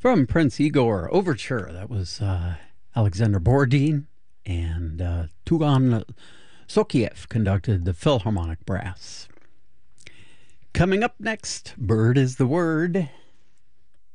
From Prince Igor Overture, that was Alexander Borodin, and Tugan Sokiev conducted the Philharmonic Brass. Coming up next, Bird is the Word,